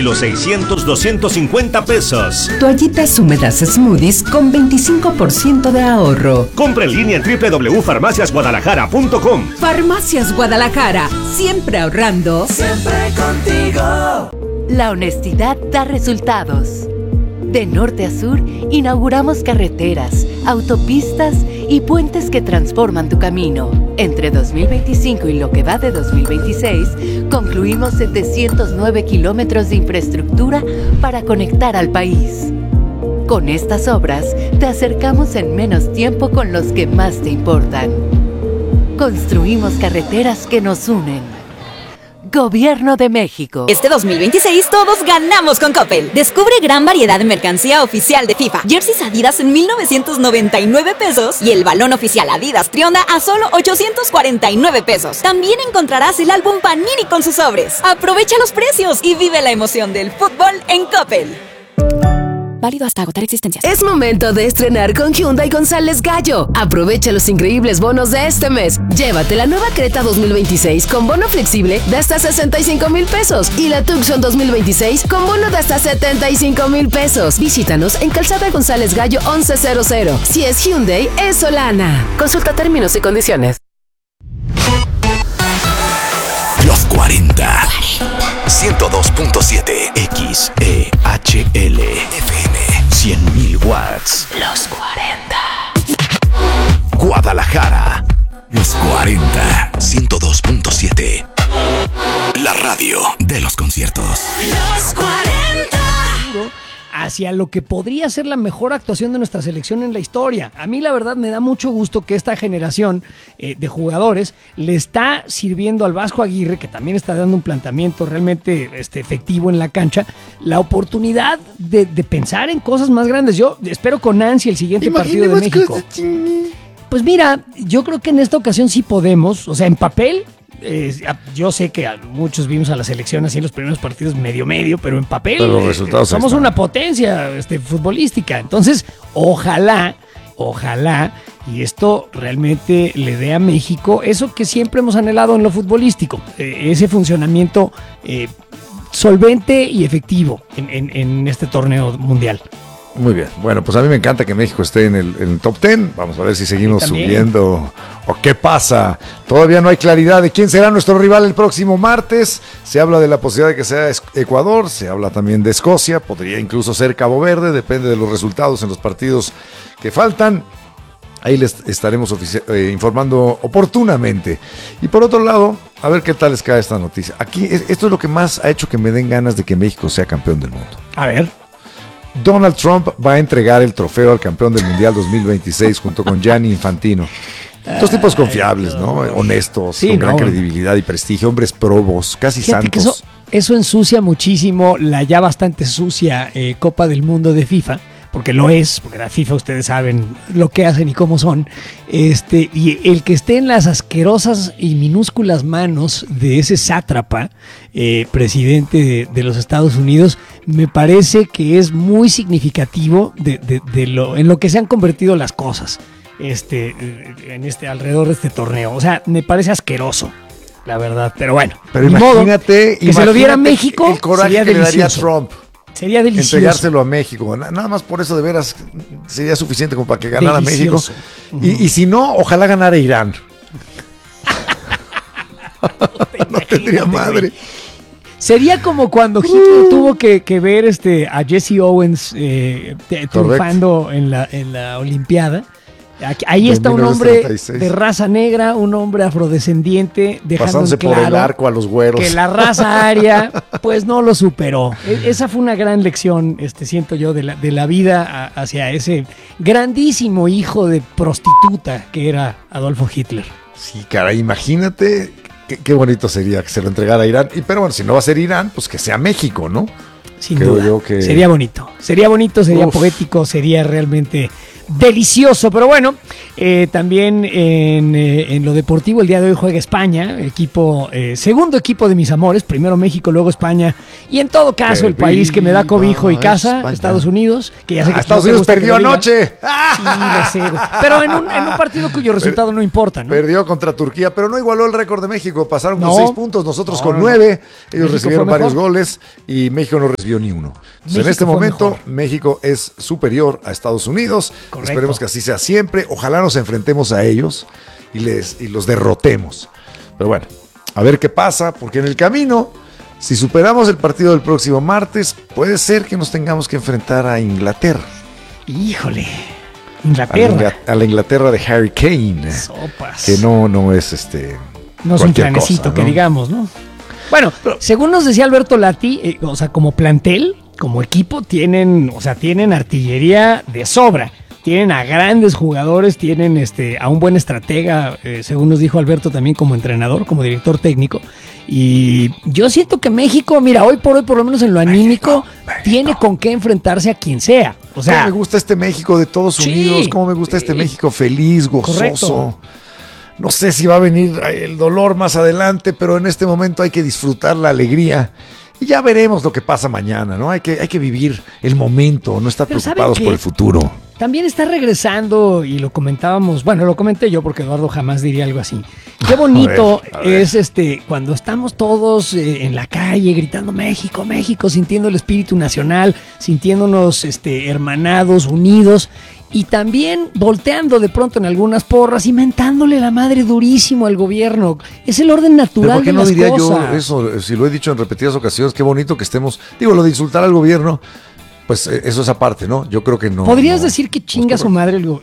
los 600, 250 pesos. Toallitas húmedas Smoothies con 25% de ahorro. Compra en línea en www.farmaciasguadalajara.com. Farmacias Guadalajara, siempre ahorrando. Siempre contigo. La honestidad da resultados. De norte a sur, inauguramos carreteras, autopistas y puentes que transforman tu camino. Entre 2025 y lo que va de 2026, concluimos 709 kilómetros de infraestructura para conectar al país. Con estas obras, te acercamos en menos tiempo con los que más te importan. Construimos carreteras que nos unen. Gobierno de México. Este 2026 todos ganamos con Coppel. Descubre gran variedad de mercancía oficial de FIFA. Jerseys Adidas en 1,999 pesos y el balón oficial Adidas Trionda a solo 849 pesos. También encontrarás el álbum Panini con sus sobres. Aprovecha los precios y vive la emoción del fútbol en Coppel. Válido hasta agotar existencias. Es momento de estrenar con Hyundai González Gallo. Aprovecha los increíbles bonos de este mes. Llévate la nueva Creta 2026 con bono flexible de hasta 65,000 pesos y la Tucson 2026 con bono de hasta 75,000 pesos. Visítanos en Calzada González Gallo 1100. Si es Hyundai, es Solana. Consulta términos y condiciones. Los 40. 102.7 XEHL FM 100,000 watts. Los 40. Guadalajara. Los 40. 102.7. La radio de los conciertos. Los 40. Hacia lo que podría ser la mejor actuación de nuestra selección en la historia. A mí la verdad me da mucho gusto que esta generación de jugadores le está sirviendo al Vasco Aguirre, que también está dando un planteamiento realmente efectivo en la cancha, la oportunidad de pensar en cosas más grandes. Yo espero con ansia el siguiente partido de México. Pues mira, yo creo que en esta ocasión sí podemos, o sea, en papel. Yo sé que muchos vimos a la selección así en los primeros partidos medio, pero en papel pero los resultados somos una potencia futbolística. Entonces, ojalá, y esto realmente le dé a México eso que siempre hemos anhelado en lo futbolístico, ese funcionamiento solvente y efectivo en este torneo mundial. Muy bien. Bueno, pues a mí me encanta que México esté en el top 10. Vamos a ver si seguimos subiendo o qué pasa. Todavía no hay claridad de quién será nuestro rival el próximo martes. Se habla de la posibilidad de que sea Ecuador, se habla también de Escocia, podría incluso ser Cabo Verde, depende de los resultados en los partidos que faltan. Ahí les estaremos informando oportunamente. Y por otro lado, a ver qué tal les cae esta noticia. Aquí, esto es lo que más ha hecho que me den ganas de que México sea campeón del mundo. A ver. Donald Trump va a entregar el trofeo al campeón del Mundial 2026 junto con Gianni Infantino. Dos tipos confiables, ¿no? Honestos, sí, con gran credibilidad y prestigio, hombres probos, casi Fíjate santos. Que eso ensucia muchísimo la ya bastante sucia Copa del Mundo de FIFA, porque lo es, porque la FIFA ustedes saben lo que hacen y cómo son, y el que esté en las asquerosas y minúsculas manos de ese sátrapa, presidente de los Estados Unidos, me parece que es muy significativo en lo que se han convertido las cosas alrededor de este torneo. O sea, me parece asqueroso, la verdad, pero bueno. Pero imagínate que se lo diera a México, el coraje sería que le daría a delicioso. Trump. Sería delicioso. Entregárselo a México. Nada más por eso de veras sería suficiente como para que ganara delicioso. México. Y si no, ojalá ganara Irán. No tendría madre. Sería como cuando Hitler tuvo que ver a Jesse Owens triunfando en la Olimpiada. Ahí está un hombre de raza negra, un hombre afrodescendiente, dejando pasándose claro por el arco a los güeros. Que la raza aria pues no lo superó. Esa fue una gran lección, siento yo, de la vida hacia ese grandísimo hijo de prostituta que era Adolfo Hitler. Sí, caray, imagínate qué bonito sería que se lo entregara a Irán. Pero bueno, si no va a ser Irán, pues que sea México, ¿no? Sin duda. Sería bonito, sería poético, sería realmente delicioso. Pero bueno, también en lo deportivo el día de hoy juega España, segundo equipo de mis amores, primero México, luego España, y en todo caso el país que me da cobijo y casa, España. Estados Unidos, que ya sé que Estados Unidos perdió anoche. Sí, lo sé, güey. Pero en un partido cuyo resultado no importa, ¿no? Perdió contra Turquía, pero no igualó el récord de México. Pasaron con No. 6 puntos, nosotros con No. 9. Ellos México recibieron fue varios mejor. goles y México no recibió ni uno. Entonces, en México este fue momento, mejor. México es superior a Estados Unidos. Correcto. Esperemos que así sea siempre. Ojalá nos enfrentemos a ellos y los derrotemos. Pero bueno, a ver qué pasa, porque en el camino, si superamos el partido del próximo martes, puede ser que nos tengamos que enfrentar a Inglaterra. Híjole, Inglaterra. A la Inglaterra de Harry Kane. Sopas. Que no es No es un cualquier planecito, cosa, que ¿no? digamos, ¿no? Bueno, según nos decía Alberto Lati, o sea, como plantel, como equipo, tienen artillería de sobra. Tienen a grandes jugadores, tienen a un buen estratega, según nos dijo Alberto también como entrenador, como director técnico. Y yo siento que México, mira, hoy por lo menos en lo anímico, tiene con qué enfrentarse a quien sea. O sea, cómo me gusta este México de todos Sí, unidos, cómo me gusta este sí. México feliz, gozoso. Correcto. No sé si va a venir el dolor más adelante, pero en este momento hay que disfrutar la alegría. Y ya veremos lo que pasa mañana, ¿no? Hay que vivir el momento, no estar Pero ¿saben preocupados qué? por el futuro. también está regresando, y lo comentábamos, bueno, lo comenté yo porque Eduardo jamás diría algo así. Qué bonito A ver. es cuando estamos todos en la calle gritando México, México, sintiendo el espíritu nacional, sintiéndonos hermanados, unidos, y también volteando de pronto en algunas porras y mentándole la madre durísimo al gobierno. Es el orden Pero natural ¿por qué de no las diría cosas. yo eso? Si lo he dicho en repetidas ocasiones, qué bonito que estemos. Digo, lo de insultar al gobierno, pues eso es aparte, ¿no? Yo creo que no. ¿Podrías no, decir que chinga su madre el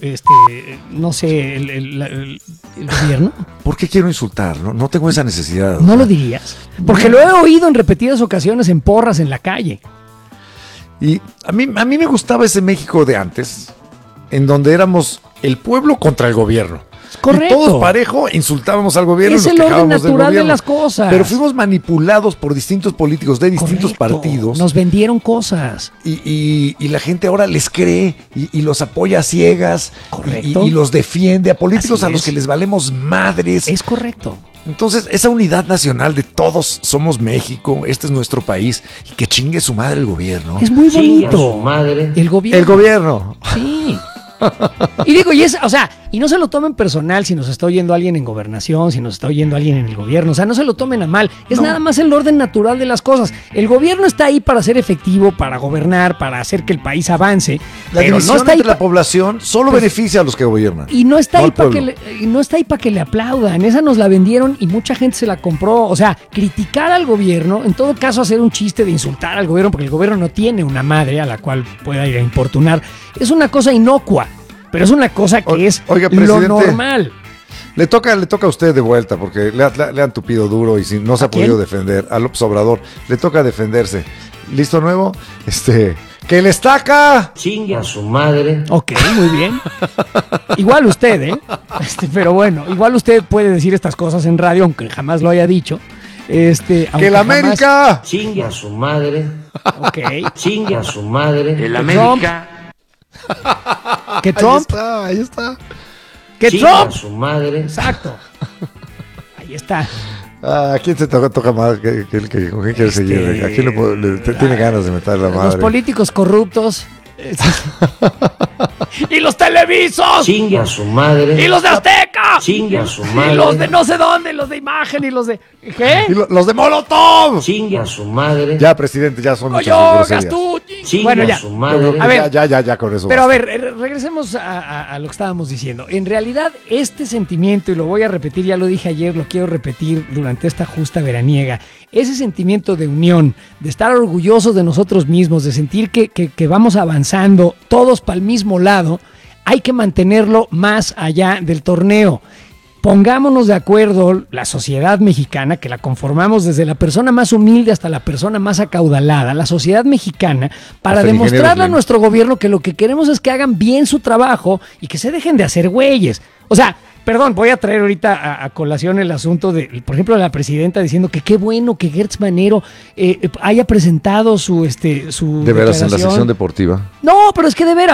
gobierno? ¿Por qué quiero insultar? No tengo esa necesidad. ¿No lo dirías? Porque lo he oído en repetidas ocasiones en porras en la calle. Y a mí me gustaba ese México de antes, en donde éramos el pueblo contra el gobierno. Correcto. Y todos parejo insultábamos al gobierno. Es y nos el orden quejábamos del natural de gobierno. las cosas. Pero fuimos manipulados por distintos políticos de distintos Correcto. partidos. Nos vendieron cosas. Y la gente ahora les cree y los apoya a ciegas. Correcto. Y los defiende a políticos Así a los es. que les valemos madres. Es correcto. Entonces, esa unidad nacional de todos somos México, este es nuestro país, y que chingue su madre el gobierno. Es muy Chingue a bonito. su madre. El gobierno. El gobierno. Sí. Y digo, y no se lo tomen personal si nos está oyendo alguien en gobernación, si nos está oyendo alguien en el gobierno, o sea, no se lo tomen a mal, es nada más el orden natural de las cosas. El gobierno está ahí para ser efectivo, para gobernar, para hacer que el país avance, La pero división no está ahí entre la población solo Pues, beneficia a los que gobiernan. y no está no ahí al para pueblo. no está ahí para que le aplaudan. Esa nos la vendieron y mucha gente se la compró. O sea, criticar al gobierno, en todo caso hacer un chiste de insultar al gobierno, porque el gobierno no tiene una madre a la cual pueda ir a importunar, es una cosa inocua, pero es una cosa que es Oiga, lo presidente, normal. Le toca a usted de vuelta, porque le han tupido duro y si no se ha podido defender. A López Obrador le toca defenderse. ¿Listo nuevo? ¡Que le estaca! Chingue a su madre. Ok, muy bien. Igual usted, ¿eh? Pero bueno, igual usted puede decir estas cosas en radio, aunque jamás lo haya dicho. ¡Que Aunque la jamás- América! Chingue a su madre. Ok. Chingue a su madre. El América. Que Trump. Ahí está. Que Chingue a Trump. su madre. Exacto. Ahí está. ¿A quién se toca más? ¿Con quién quiere seguir? ¿A quién tiene ganas de meter la Los madre? políticos corruptos. Y los televisos. Chingue a su madre. Y los de Azteca. Chingue a su Y madre. los de no sé dónde, los de imagen y los de. ¿Qué? Y los de Molotov. Chingue a su madre. Ya, presidente, ya son muchas Oye, groserías. Gastucci. Chingue Bueno, a ya. su madre. A ver. Ya, con eso. Pero a basta. ver, regresemos a lo que estábamos diciendo. En realidad, este sentimiento, y lo voy a repetir, ya lo dije ayer, lo quiero repetir durante esta justa veraniega, ese sentimiento de unión, de estar orgullosos de nosotros mismos, de sentir que vamos avanzando todos para el mismo lado, hay que mantenerlo más allá del torneo. Pongámonos de acuerdo, la sociedad mexicana, que la conformamos desde la persona más humilde hasta la persona más acaudalada, la sociedad mexicana, para Hasta el ingeniero demostrarle a Slim. nuestro gobierno que lo que queremos es que hagan bien su trabajo y que se dejen de hacer güeyes. O sea, perdón, voy a traer ahorita a colación el asunto de, por ejemplo, de la presidenta diciendo que qué bueno que Gertz Manero haya presentado su De veras, en la declaración. sección deportiva. No, pero es que de veras,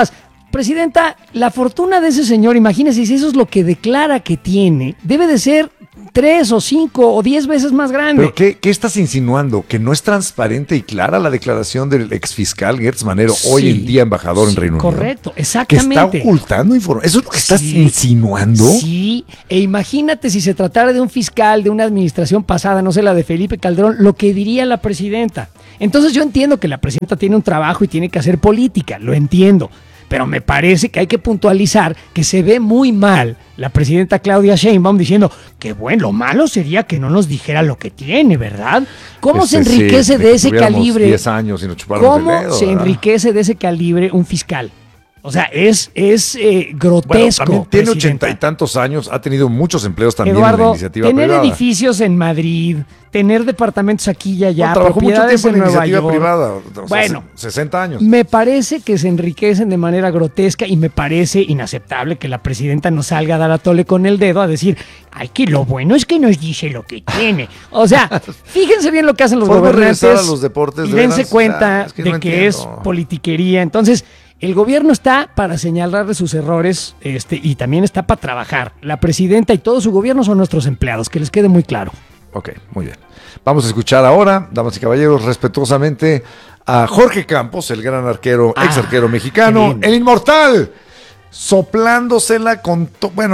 Presidenta, la fortuna de ese señor, imagínese, si eso es lo que declara que tiene, debe de ser 3 o 5 o 10 veces más grande. ¿Pero qué estás insinuando? ¿Que no es transparente y clara la declaración del exfiscal Gertz Manero, hoy en día embajador en Reino Unido? Correcto, exactamente. Que está ocultando información. ¿Eso es lo que estás insinuando? Sí, e imagínate si se tratara de un fiscal de una administración pasada, no sé, la de Felipe Calderón, lo que diría la presidenta. Entonces yo entiendo que la presidenta tiene un trabajo y tiene que hacer política, lo entiendo. Pero me parece que hay que puntualizar que se ve muy mal la presidenta Claudia Sheinbaum diciendo que bueno, lo malo sería que no nos dijera lo que tiene, ¿verdad? ¿Cómo se enriquece de ese calibre? 10 años y nos chuparon el dedo, ¿Cómo se enriquece de ese calibre un fiscal? O sea, es grotesco. Bueno, también tiene 80 y tantos años, ha tenido muchos empleos también, Eduardo, en la iniciativa tener privada. Edificios en Madrid, tener departamentos aquí y allá, Trabajó mucho propiedades tiempo en la Nueva iniciativa York. privada, o sea, Bueno, 60 años. Me parece que se enriquecen de manera grotesca y me parece inaceptable que la presidenta no salga a dar a tole con el dedo a decir, ay, que lo bueno es que nos dice lo que tiene. O sea, fíjense bien lo que hacen los ¿Podemos gobernantes regresar a los deportes, y de dense veras? cuenta Es que de no que es entiendo. politiquería. Entonces, el gobierno está para señalarle sus errores y también está para trabajar. La presidenta y todo su gobierno son nuestros empleados, que les quede muy claro. Ok, muy bien. Vamos a escuchar ahora, damas y caballeros, respetuosamente a Jorge Campos, el gran arquero, ex arquero mexicano, el inmortal, soplándosela con,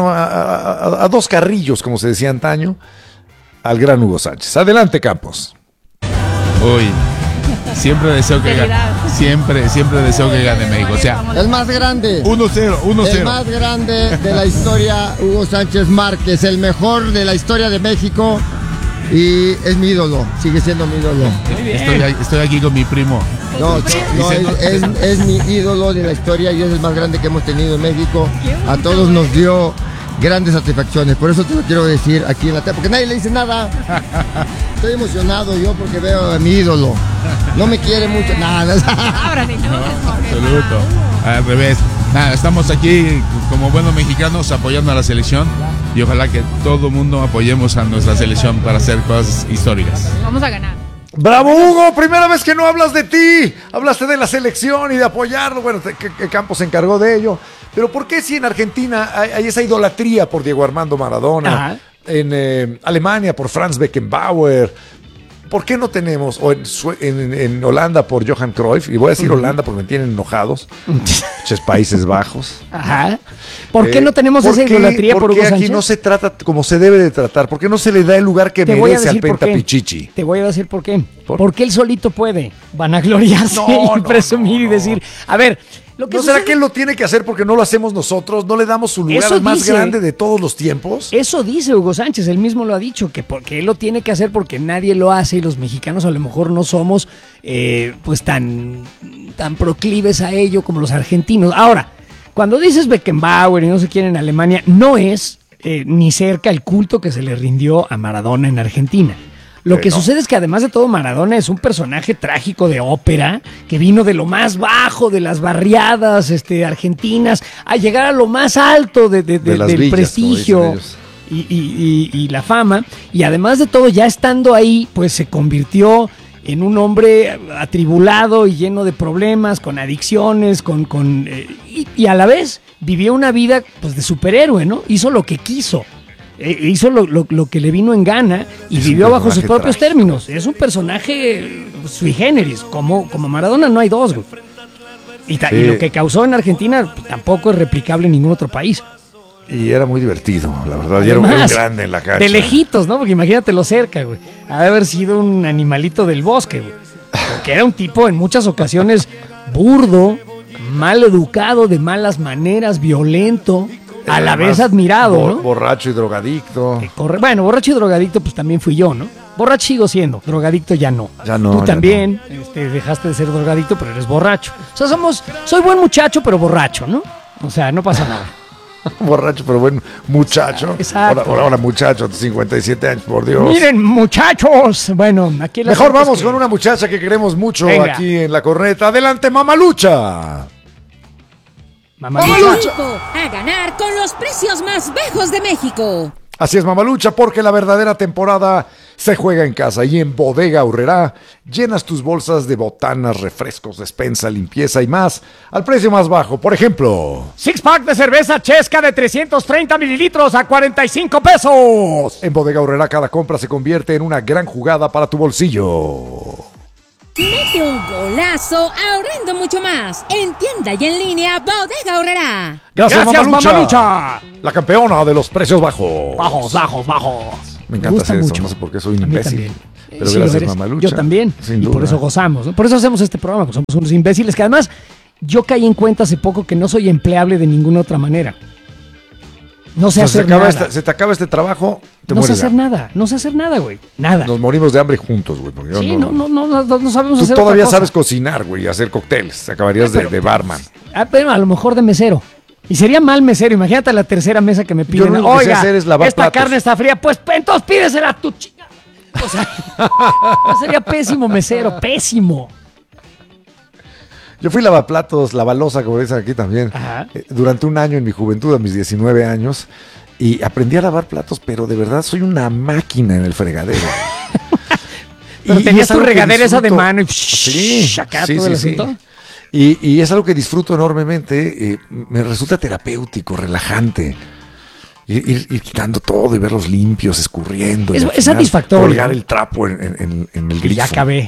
a 2 carrillos, como se decía antaño, al gran Hugo Sánchez. Adelante, Campos. Uy, siempre deseo que gane. Siempre deseo que gane México. O sea, el más grande. 1-0. El más grande de la historia, Hugo Sánchez Márquez, el mejor de la historia de México. Y es mi ídolo, sigue siendo mi ídolo. Estoy aquí con mi primo. No, es mi ídolo de la historia y es el más grande que hemos tenido en México. A todos nos dio grandes satisfacciones, por eso te lo quiero decir aquí en la tele, porque nadie le dice nada. Estoy emocionado yo porque veo a mi ídolo. No me quiere mucho, nada. No, absoluto. Al revés. Nada, estamos aquí como buenos mexicanos apoyando a la selección y ojalá que todo mundo apoyemos a nuestra selección para hacer cosas históricas. Vamos a ganar. ¡Bravo, Hugo! Primera vez que no hablas de ti. Hablaste de la selección y de apoyarlo. Bueno, que Campos se encargó de ello. Pero ¿por qué si en Argentina hay esa idolatría por Diego Armando Maradona? Ajá. En Alemania por Franz Beckenbauer. ¿Por qué no tenemos, o en Holanda por Johan Cruyff, y voy a decir Holanda porque me tienen enojados, muchos Países Bajos? Ajá. ¿Por qué no tenemos esa idolatría por Hugo Sánchez? ¿Por qué aquí no se trata como se debe de tratar? ¿Por qué no se le da el lugar que merece al Penta Pichichi? Te voy a decir por qué. Porque él solito puede vanagloriarse y presumir y decir, a ver... ¿No será que él lo tiene que hacer porque no lo hacemos nosotros? ¿No le damos su lugar al más grande de todos los tiempos? Eso dice Hugo Sánchez, él mismo lo ha dicho, que porque él lo tiene que hacer porque nadie lo hace y los mexicanos a lo mejor no somos pues tan proclives a ello como los argentinos. Ahora, cuando dices Beckenbauer y no sé quién en Alemania, no es ni cerca el culto que se le rindió a Maradona en Argentina. Lo que sucede es que además de todo Maradona es un personaje trágico de ópera que vino de lo más bajo de las barriadas argentinas a llegar a lo más alto del villas, prestigio y la fama. Y además de todo, ya estando ahí, pues se convirtió en un hombre atribulado y lleno de problemas, con adicciones, y a la vez vivió una vida pues de superhéroe, ¿no? Hizo lo que quiso. Hizo lo que le vino en gana y vivió bajo sus propios términos. Es un personaje sui generis, como Maradona no hay dos, güey. Y lo que causó en Argentina tampoco es replicable en ningún otro país. Y era muy divertido, la verdad. Y era un grande en la cancha. De lejitos, ¿no? Porque imagínatelo cerca, güey. Ha de haber sido un animalito del bosque, güey. Porque era un tipo en muchas ocasiones burdo, mal educado, de malas maneras, violento. A la vez admirado, ¿no? Borracho y drogadicto. Bueno, borracho y drogadicto pues también fui yo, ¿no? Borracho sigo siendo, drogadicto ya no. Ya no. Tú también dejaste de ser drogadicto, pero eres borracho. O sea, soy buen muchacho, pero borracho, ¿no? O sea, no pasa nada. Borracho, pero buen muchacho. Exacto. Ahora muchacho, 57 años, por Dios. Miren, muchachos. Bueno, aquí mejor vamos con una muchacha que queremos mucho. Venga. Aquí en La Corneta. Adelante, Mamalucha. México, a ganar con los precios más bajos de México. Así es, Mamalucha, porque la verdadera temporada se juega en casa y en Bodega Aurrerá llenas tus bolsas de botanas, refrescos, despensa, limpieza y más al precio más bajo. Por ejemplo, Six pack de cerveza Chesca de 330 mililitros a 45 pesos. En Bodega Aurrerá cada compra se convierte en una gran jugada para tu bolsillo. Mete un golazo ahorrando mucho más. En tienda y en línea, Bodega Aurrerá. Gracias, Mamalucha. La campeona de los precios bajos. Bajos. Me encanta hacer eso, no sé por qué soy un imbécil. Pero Sí, gracias, Mamalucha. Yo también. Sin y duda. por eso gozamos, ¿no? Por eso hacemos este programa, pues somos unos imbéciles que además yo caí en cuenta hace poco que no soy empleable de ninguna otra manera. No sé hacer nada. Se te acaba este trabajo, te No sé mueres de hacer hambre. nada. No sé hacer nada, güey. Nada. Nos morimos de hambre juntos, güey. porque yo Sí, no sabemos Tú hacer todavía otra cosa. sabes cocinar, güey, y hacer cócteles. Te acabarías de barman. Pero a lo mejor de mesero. Y sería mal mesero. Imagínate la tercera mesa que me Yo piden. lo único que sé Oiga, hacer es lavar esta platos". carne está fría. Pues entonces pídesela a tu chica. O sea, sería pésimo mesero. Pésimo. Yo fui lavaplatos, lavalosa, como dicen aquí también, durante un año en mi juventud, a mis 19 años, y aprendí a lavar platos, pero de verdad soy una máquina en el fregadero. Pero tenías es tu algo que regadera esa de disfruto. mano y Sí, acá sí, todo el sí, asunto. sí. Y es algo que disfruto enormemente, me resulta terapéutico, relajante. Ir quitando todo y verlos limpios, escurriendo. y Es al final satisfactorio. Colgar el trapo en el grifo. Ya acabé.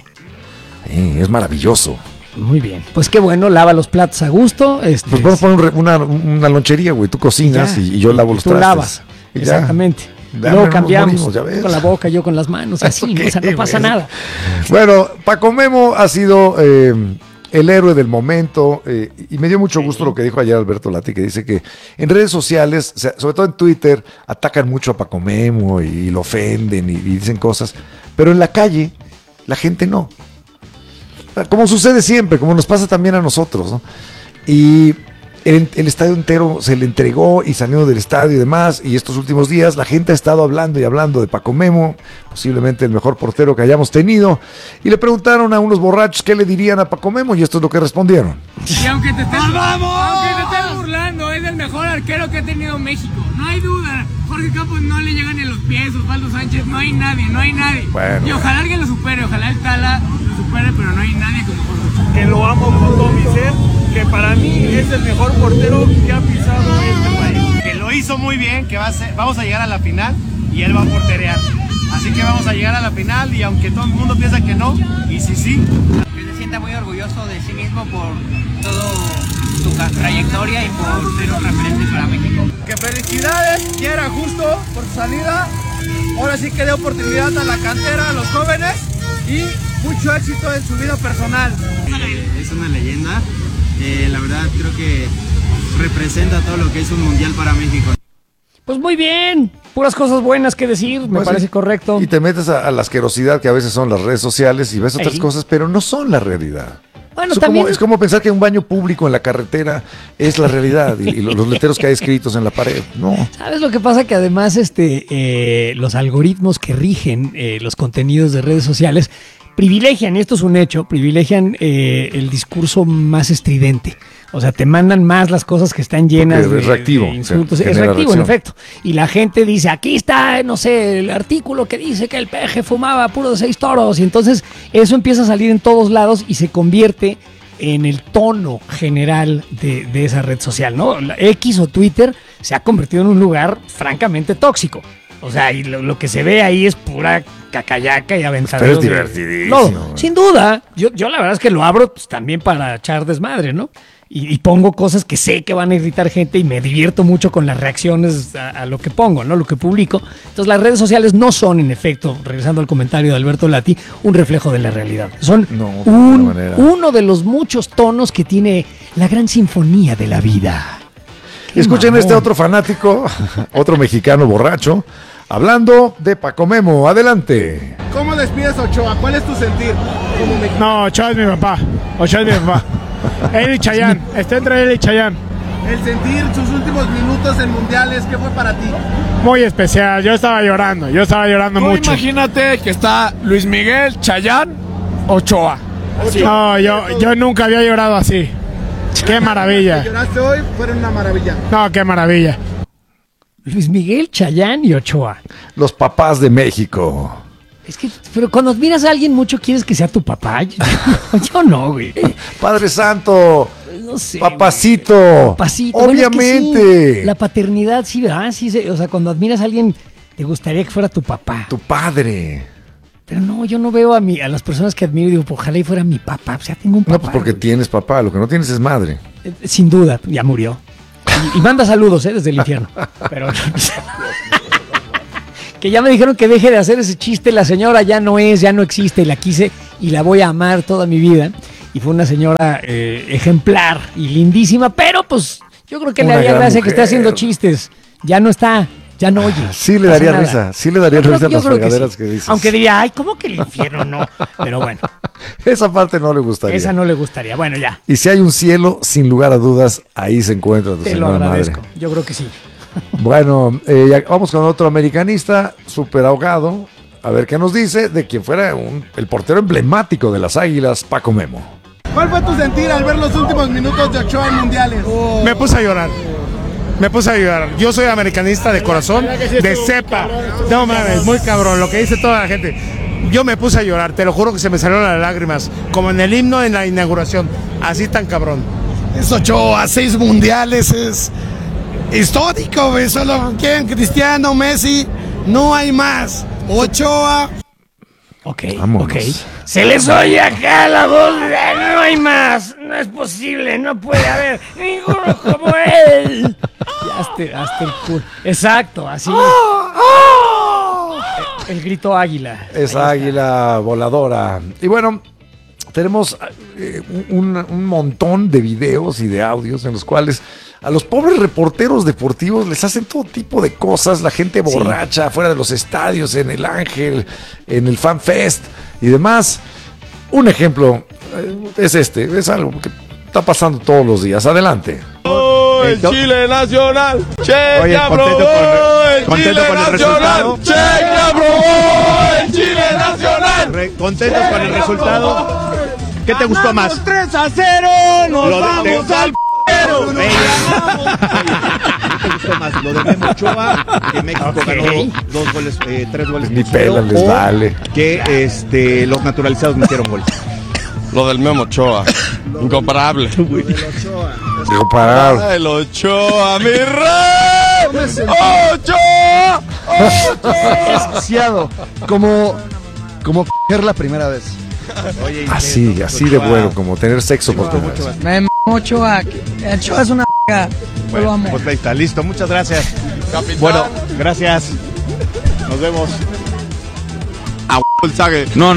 Es maravilloso. Muy bien. Pues qué bueno, lava los platos a gusto. Pues vamos a poner una lonchería, güey. Tú cocinas Ya. y yo lavo los Tú trastes. lavas. Y ya. Exactamente. Ya, Luego hombre, no cambiamos. nos morimos, ya ves. Con la boca, yo con las manos. Así, ¿no? O sea, no pasa güey. nada. Bueno, Paco Memo ha sido el héroe del momento y me dio mucho gusto lo que dijo ayer Alberto Lati, que dice que en redes sociales, o sea, sobre todo en Twitter, atacan mucho a Paco Memo y lo ofenden y dicen cosas, pero en la calle la gente no. Como sucede siempre, como nos pasa también a nosotros, ¿no? Y el estadio entero se le entregó y salió del estadio y demás, y estos últimos días la gente ha estado hablando y hablando de Paco Memo, posiblemente el mejor portero que hayamos tenido, y le preguntaron a unos borrachos qué le dirían a Paco Memo, y esto es lo que respondieron. Y aunque te estés burlando, es el mejor arquero que ha tenido México, no hay duda. Jorge Campos no le llegan ni los pies, Osvaldo Sánchez, no hay nadie. Bueno. Y ojalá alguien lo supere, ojalá el Tala lo supere, pero no hay nadie como Jorge. Que lo amo con todo mi ser, que para mí es el mejor portero que ha pisado este país. Que lo hizo muy bien, que vamos a llegar a la final y él va a porterear. Así que vamos a llegar a la final y aunque todo el mundo piensa que no, y sí. Que se sienta muy orgulloso de sí mismo por todo su trayectoria y por ser un referente para México. Que felicidades, ya era justo por su salida. Ahora sí que dé oportunidad a la cantera, a los jóvenes y mucho éxito en su vida personal. Es una leyenda, la verdad creo que representa todo lo que es un mundial para México. Pues muy bien, puras cosas buenas que decir, me Pues parece sí. correcto. Y te metes a la asquerosidad que a veces son las redes sociales y ves otras Ahí. cosas, pero no son la realidad. Bueno, Es también es como pensar que un baño público en la carretera es la realidad y los letreros que hay escritos en la pared. No. ¿Sabes lo que pasa? Que además los algoritmos que rigen los contenidos de redes sociales privilegian, y esto es un hecho, privilegian el discurso más estridente. O sea, te mandan más las cosas que están llenas Porque es reactivo, de insultos. o sea, Es genera reactivo, en reacción. efecto. Y la gente dice, aquí está, no sé, el artículo que dice que el peje fumaba puro de 6 toros. Y entonces eso empieza a salir en todos lados y se convierte en el tono general de esa red social, ¿no? La X o Twitter se ha convertido en un lugar francamente tóxico. O sea, y lo que se ve ahí es pura cacayaca y aventadero. Pero es divertidísimo. No, sin duda. Yo la verdad es que lo abro pues, también para echar desmadre, ¿no? Y pongo cosas que sé que van a irritar gente y me divierto mucho con las reacciones a lo que pongo, ¿no? Lo que publico. Entonces las redes sociales no son, en efecto, regresando al comentario de Alberto Lati, un reflejo de la realidad. Son uno de los muchos tonos que tiene la gran sinfonía de la vida. Escuchen mamón. este otro fanático, otro mexicano borracho, hablando de Paco Memo. Adelante. ¿Cómo despides a Ochoa? ¿Cuál es tu sentir como mexicano? No, Ochoa es mi papá. Él y Chayanne, está entre él y Chayanne. El sentir sus últimos minutos en mundiales, ¿qué fue para ti? Muy especial, yo estaba llorando mucho. Imagínate que está Luis Miguel, Chayanne, Ochoa. No, yo nunca había llorado así. Qué maravilla. ¿Lloraste hoy? Fueron una maravilla. No, qué maravilla. Luis Miguel, Chayanne y Ochoa. Los papás de México. Es que, pero cuando admiras a alguien mucho, ¿quieres que sea tu papá? Yo no, güey. Padre Santo. No sé. Papacito. Papacito. Obviamente. Bueno, es que sí, la paternidad, sí, ¿verdad? Sí, o sea, cuando admiras a alguien, te gustaría que fuera tu papá. Tu padre. Pero no, yo no veo a las personas que admiro y digo, ojalá y fuera mi papá. O sea, tengo un papá. No, pues porque tienes papá. Lo que no tienes es madre. Sin duda, ya murió. Y manda saludos, desde el infierno. Pero... que ya me dijeron que deje de hacer ese chiste, la señora ya no existe, la quise y la voy a amar toda mi vida. Y fue una señora ejemplar y lindísima, pero pues yo creo que le haría gracia que esté haciendo chistes. Ya no está, ya no oye. Sí le daría risa, a las fregaderas que dices. Aunque diría, ay, ¿cómo que el infierno no? Pero bueno. Esa parte no le gustaría. Esa no le gustaría, bueno, ya. Y si hay un cielo, sin lugar a dudas, ahí se encuentra tu señora madre. Te lo agradezco, yo creo que sí. Bueno, vamos con otro americanista, súper ahogado. A ver qué nos dice de quien fuera el portero emblemático de las Águilas, Paco Memo. ¿Cuál fue tu sentir al ver los últimos minutos de Ochoa en mundiales? Me puse a llorar. Yo soy americanista de corazón, de cepa. No mames, muy cabrón, lo que dice toda la gente. Yo me puse a llorar, te lo juro que se me salieron las lágrimas, como en el himno en la inauguración. Así tan cabrón. Es Ochoa, 6 mundiales, es histórico, güey. Solo quieren Cristiano, Messi, no hay más. Ochoa. Ok. Se les oye acá la voz, no hay más, no es posible, no puede haber ninguno como él. Hasta el culo. Exacto, así. El grito águila. Esa águila voladora. Y bueno, tenemos un montón de videos y de audios en los cuales a los pobres reporteros deportivos les hacen todo tipo de cosas, la gente borracha fuera de los estadios, en el Ángel, en el Fan Fest y demás. Un ejemplo es algo que está pasando todos los días. Adelante. El Chile Nacional, Oye, contento con el resultado. Che, aprobó el Chile Nacional. Contentos con el resultado. ¿Qué te gustó más? 3-0, nos vamos al pero. ¿Qué te gustó más? Lo de Memo Ochoa, que México ganó 2 goles, 3 goles. Ni pela les vale. Que los naturalizados metieron goles. Lo del Memo Ochoa, incomparable. Incomparable. El Ochoa, mi rey. Ochoa. Desquiciado, como la primera vez. Oye, así de bueno, como tener sexo por primera vez. Memo Ochoa es una bueno, pues ahí está, listo, muchas gracias. Capitán. Bueno, gracias. Nos vemos. El sague. No.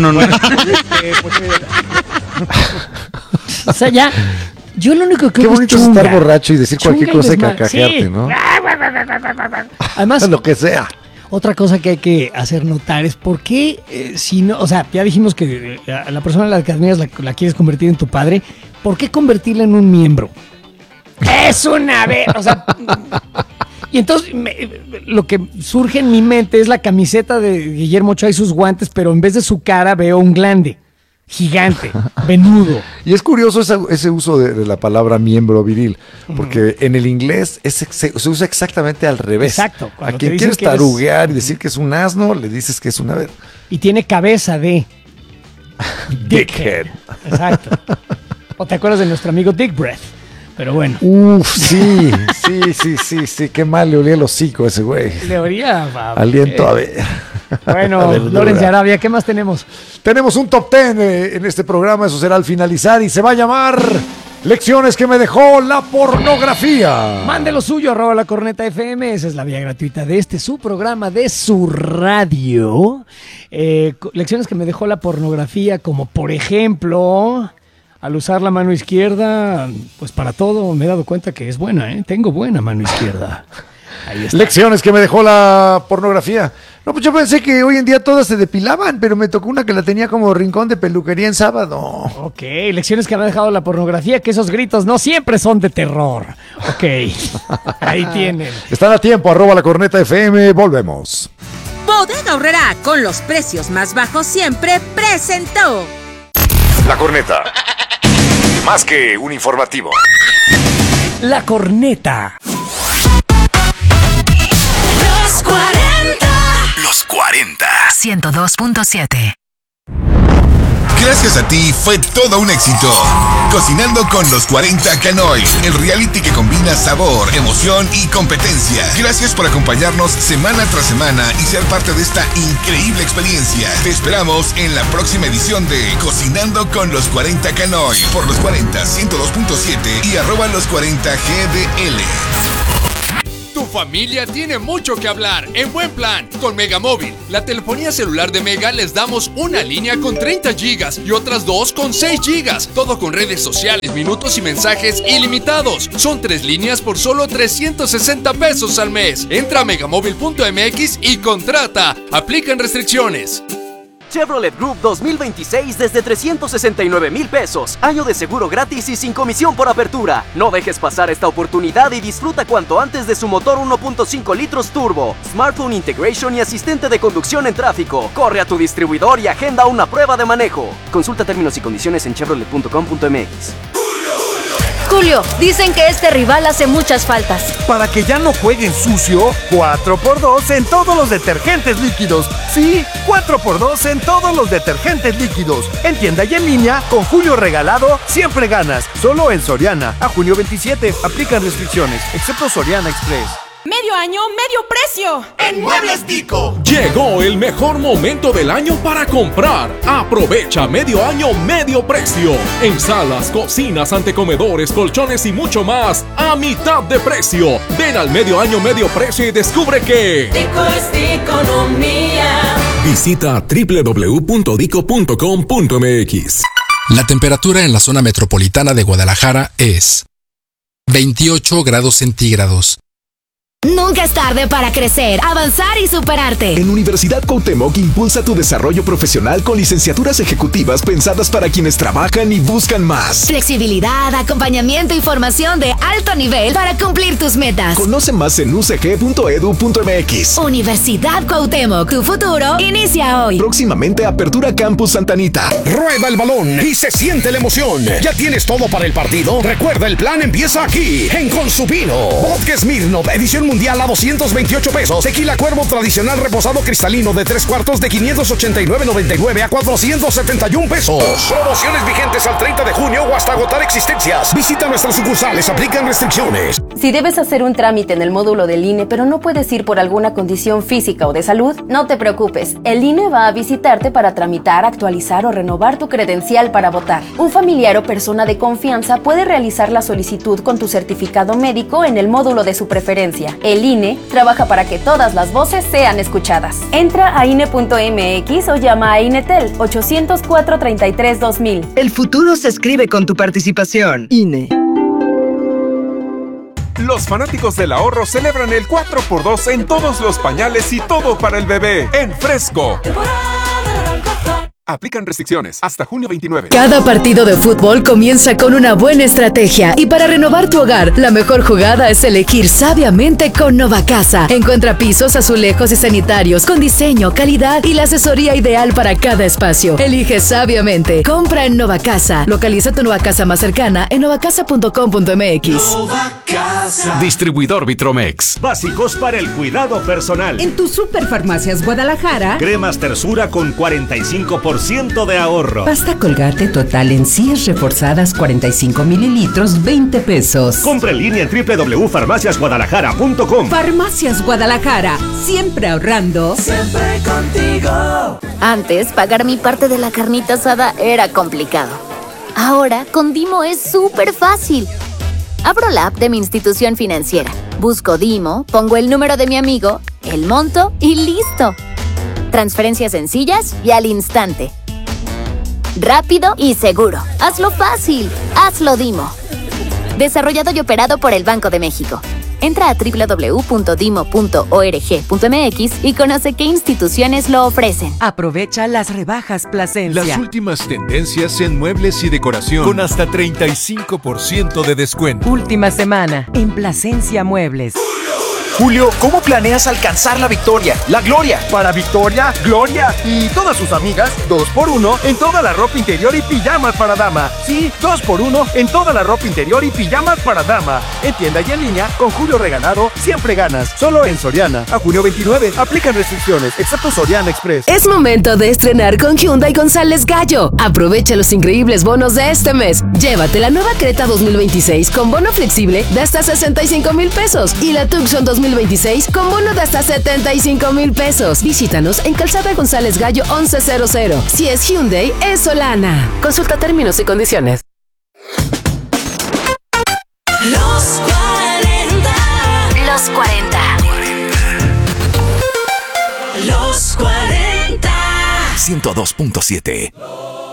O sea, ya. Yo lo único que qué bonito es estar borracho y decir cualquier cosa y carcajearte, ¿no? Además, lo que sea. Otra cosa que hay que hacer notar es por qué, si no, o sea, ya dijimos que a la persona a la que admiras la quieres convertir en tu padre, ¿por qué convertirla en un miembro? Es una vez, o sea. Y entonces lo que surge en mi mente es la camiseta de Guillermo Ochoa y sus guantes, pero en vez de su cara veo un glande gigante, venudo. Y es curioso ese uso de la palabra miembro viril, porque en el inglés se usa exactamente al revés. Exacto. A quien quieres taruguear y decir que es un asno, le dices que es una vez. Y tiene cabeza de dickhead. Exacto. ¿O te acuerdas de nuestro amigo Dick Breath? Pero bueno. Sí. Qué mal le olía el hocico a ese güey. Le olía aliento a ver. Bueno, Lorenz de Arabia, ¿qué más tenemos? Tenemos un top 10 en este programa, eso será al finalizar y se va a llamar Lecciones que me dejó la pornografía. Mande lo suyo, @lacornetafm, esa es la vía gratuita de su programa, de su radio. Lecciones que me dejó la pornografía, como por ejemplo, al usar la mano izquierda, pues para todo me he dado cuenta que es buena, tengo buena mano izquierda. Ahí está. Lecciones que me dejó la pornografía. No, pues yo pensé que hoy en día todas se depilaban, pero me tocó una que la tenía como rincón de peluquería en sábado. Ok, lecciones que me ha dejado la pornografía, que esos gritos no siempre son de terror. Ok, ahí tienen. Están a tiempo, @lacornetafm, volvemos. Bodega Aurrerá, con los precios más bajos siempre, presentó La Corneta. Más que un informativo. La Corneta. 40. 102.7. Gracias a ti fue todo un éxito. Cocinando con los 40 Canoy, el reality que combina sabor, emoción y competencia. Gracias por acompañarnos semana tras semana y ser parte de esta increíble experiencia. Te esperamos en la próxima edición de Cocinando con los 40 Canoy por los 40 102.7 y @los40GDL. Tu familia tiene mucho que hablar en buen plan con Megamóvil. La telefonía celular de Mega les damos una línea con 30 gigas y otras 2 con 6 gigas. Todo con redes sociales, minutos y mensajes ilimitados. Son 3 líneas por solo 360 pesos al mes. Entra a megamóvil.mx y contrata. Aplican restricciones. Chevrolet Group 2026 desde 369,000 pesos. Año de seguro gratis y sin comisión por apertura. No dejes pasar esta oportunidad y disfruta cuanto antes de su motor 1.5 litros turbo, smartphone integration y asistente de conducción en tráfico. Corre a tu distribuidor y agenda una prueba de manejo. Consulta términos y condiciones en chevrolet.com.mx. Julio, dicen que este rival hace muchas faltas. Para que ya no jueguen sucio, 4x2 en todos los detergentes líquidos. Sí, 4x2 en todos los detergentes líquidos. En tienda y en línea, con Julio regalado, siempre ganas. Solo en Soriana. A junio 27, aplican restricciones, excepto Soriana Express. Medio año, medio precio. En Muebles Dico. Llegó el mejor momento del año para comprar. Aprovecha medio año, medio precio. En salas, cocinas, antecomedores, colchones y mucho más a mitad de precio. Ven al medio año, medio precio y descubre que Dico es economía. Visita www.dico.com.mx. La temperatura en la zona metropolitana de Guadalajara es 28 grados centígrados. Nunca es tarde para crecer, avanzar y superarte. En Universidad Cuauhtémoc impulsa tu desarrollo profesional con licenciaturas ejecutivas pensadas para quienes trabajan y buscan más. Flexibilidad, acompañamiento y formación de alto nivel para cumplir tus metas. Conoce más en ucg.edu.mx. Universidad Cuauhtémoc, tu futuro inicia hoy. Próximamente Apertura Campus Santa Anita. Rueda el balón y se siente la emoción. ¿Ya tienes todo para el partido? Recuerda, el plan empieza aquí, en Consubino. Vodka Smirnoff, edición mundial a 228 pesos. Tequila Cuervo tradicional reposado cristalino de 3/4 de 589.99 a 471 pesos. Promociones vigentes al 30 de junio o hasta agotar existencias. Visita nuestras sucursales, aplican restricciones. Si debes hacer un trámite en el módulo del INE, pero no puedes ir por alguna condición física o de salud, no te preocupes. El INE va a visitarte para tramitar, actualizar o renovar tu credencial para votar. Un familiar o persona de confianza puede realizar la solicitud con tu certificado médico en el módulo de su preferencia. El INE trabaja para que todas las voces sean escuchadas. Entra a INE.mx o llama a INETEL 804-33-2000. El futuro se escribe con tu participación. INE. Los fanáticos del ahorro celebran el 4x2 en todos los pañales y todo para el bebé en Fresco. Aplican restricciones hasta junio 29. Cada partido de fútbol comienza con una buena estrategia y para renovar tu hogar, la mejor jugada es elegir sabiamente con Novacasa. Encuentra pisos, azulejos y sanitarios con diseño, calidad y la asesoría ideal para cada espacio. Elige sabiamente. Compra en Novacasa. Localiza tu Novacasa más cercana en novacasa.com.mx. Novacasa. Distribuidor Vitromex. Básicos para el cuidado personal. En tus Superfarmacias Guadalajara. Cremas Tersura con 45% de ahorro. Pasta Colgate total en encías reforzadas 45 mililitros, 20 pesos. Compra en línea en www.farmaciasguadalajara.com. Farmacias Guadalajara, siempre ahorrando. Siempre contigo. Antes, pagar mi parte de la carnita asada era complicado. Ahora, con Dimo es súper fácil. Abro la app de mi institución financiera, busco Dimo, pongo el número de mi amigo, el monto y listo. Transferencias sencillas y al instante. Rápido y seguro. Hazlo fácil. Hazlo Dimo. Desarrollado y operado por el Banco de México. Entra a www.dimo.org.mx y conoce qué instituciones lo ofrecen. Aprovecha las rebajas Plasencia. Las últimas tendencias en muebles y decoración con hasta 35% de descuento. Última semana en Plasencia Muebles. Julio, ¿cómo planeas alcanzar la victoria, la gloria? Para Victoria, Gloria y todas sus amigas, 2x1 en toda la ropa interior y pijamas para dama. Sí, 2x1 en toda la ropa interior y pijamas para dama. En tienda y en línea, con Julio Regalado, siempre ganas. Solo en Soriana. A junio 29, aplican restricciones, excepto Soriana Express. Es momento de estrenar con Hyundai González Gallo. Aprovecha los increíbles bonos de este mes. Llévate la nueva Creta 2026 con bono flexible de hasta 65,000 pesos y la Tucson 2026 con bono de hasta 75,000 pesos. Visítanos en Calzada González Gallo 1100. Si es Hyundai, es Solana. Consulta términos y condiciones. Los 40. Los 40. Los 40. 102.7.